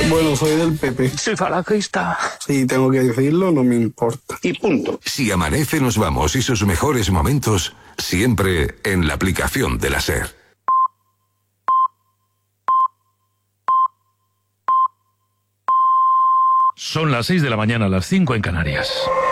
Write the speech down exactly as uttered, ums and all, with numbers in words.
Bueno, soy del P P. Soy falangista. Sí, tengo que decirlo, no me importa. Y punto. Si amanece, nos vamos y sus mejores momentos siempre en la aplicación de la SER. Son las seis de la mañana, las cinco en Canarias.